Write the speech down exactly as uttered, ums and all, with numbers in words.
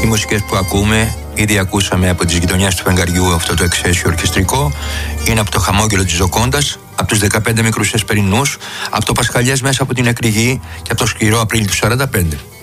μουσικές που ακούμε, ήδη ακούσαμε από τις γειτονιές του φεγγαριού αυτό το εξαίσιο ορκιστρικό, είναι από το χαμόγελο της Τζοκόντας, από τους δεκαπέντε μικρούς εσπερινούς, από το Πασχαλιές μέσα από την νεκρή γη και από το σκληρό Απρίλιο του σαράντα πέντε.